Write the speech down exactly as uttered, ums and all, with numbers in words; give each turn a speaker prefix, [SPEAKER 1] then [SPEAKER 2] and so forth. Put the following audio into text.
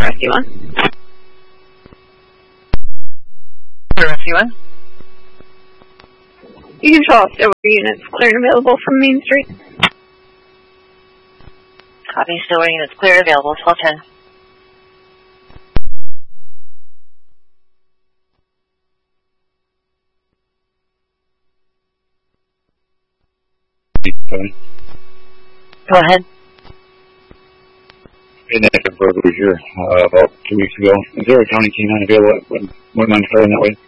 [SPEAKER 1] Rescue one.
[SPEAKER 2] Rescue one.
[SPEAKER 1] You control all Stillwater units clear and available from Main Street.
[SPEAKER 2] Copy, Stillwater units clear and available, twelve ten. Go ahead.
[SPEAKER 3] We had a burglary here uh, about two weeks ago. Missouri County came on available. Wouldn't mind starting that way.